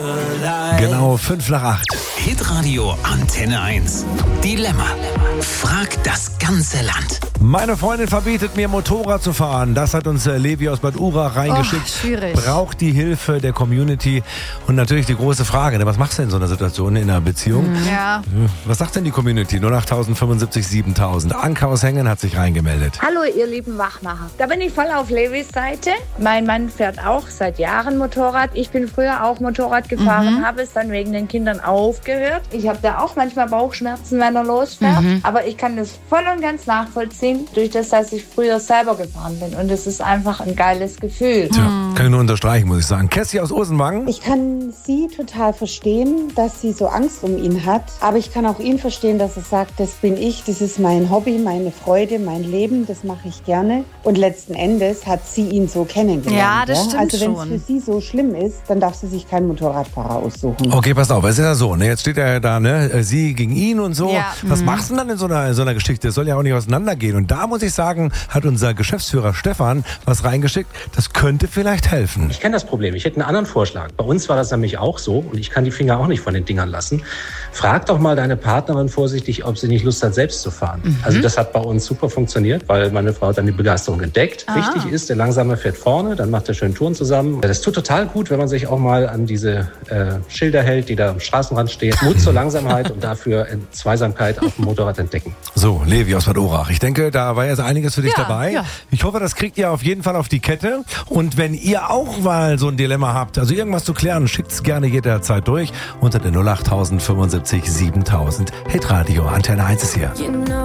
Genau, 7:55. Hitradio Antenne 1. Dilemma. Frag das ganze Land. Meine Freundin verbietet mir, Motorrad zu fahren. Das hat uns Levi aus Bad Urach reingeschickt. Schwierig. Braucht die Hilfe der Community. Und natürlich die große Frage, ne, was machst du in so einer Situation in einer Beziehung? Ja. Was sagt denn die Community? 08000 75 7000. Anke aus Hengen hat sich reingemeldet. Hallo ihr lieben Wachmacher. Da bin ich voll auf Levis Seite. Mein Mann fährt auch seit Jahren Motorrad. Ich bin früher auch Motorrad gefahren, habe es dann wegen den Kindern aufgehört. Ich habe da auch manchmal Bauchschmerzen, wenn er losfährt. Aber ich kann das voll und ganz nachvollziehen, durch das, dass ich früher selber gefahren bin. Und es ist einfach ein geiles Gefühl. Tja, kann ich nur unterstreichen, muss ich sagen. Kessi aus Osenwang. Ich kann sie total verstehen, dass sie so Angst um ihn hat. Aber ich kann auch ihn verstehen, dass er sagt, das bin ich, das ist mein Hobby, meine Freude, mein Leben, das mache ich gerne. Und letzten Endes hat sie ihn so kennengelernt. Ja, das stimmt also wenn es schon. für sie so schlimm ist, dann darf sie sich keinen Motorradfahrer aussuchen. Okay, pass auf, es ist ja so, ne? Jetzt steht er da, ne? Sie gegen ihn und so. Ja. Was machst du denn dann in so einer Geschichte? Es soll ja auch nicht auseinandergehen. Und da muss ich sagen, hat unser Geschäftsführer Stefan was reingeschickt. Das könnte vielleicht helfen. Ich kenne das Problem. Ich hätte einen anderen Vorschlag. Bei uns war das nämlich auch so und ich kann die Finger auch nicht von den Dingern lassen. Frag doch mal deine Partnerin vorsichtig, ob sie nicht Lust hat, selbst zu fahren. Also das hat bei uns super funktioniert, weil meine Frau hat dann die Begeisterung entdeckt. Wichtig ist, der Langsame fährt vorne, dann macht er schön Touren zusammen. Das tut total gut, wenn man sich auch mal an diese Schilder hält, die da am Straßenrand stehen. Mut zur Langsamkeit und dafür Zweisamkeit auf dem Motorrad entdecken. So, Levi aus Bad Urach. Ich denke, da war jetzt einiges für dich dabei. Ja. Ich hoffe, das kriegt ihr auf jeden Fall auf die Kette. Und wenn ihr auch mal so ein Dilemma habt, also irgendwas zu klären, schickt's gerne jederzeit durch unter der 08000 75 7000. Hitradio Antenne 1 ist hier.